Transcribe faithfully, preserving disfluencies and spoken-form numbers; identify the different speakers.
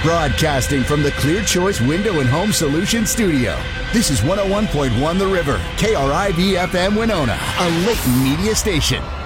Speaker 1: Broadcasting from the Clear Choice Window and Home Solution Studio. This is one oh one point one The River, K R I V F M Winona, a Layton media station.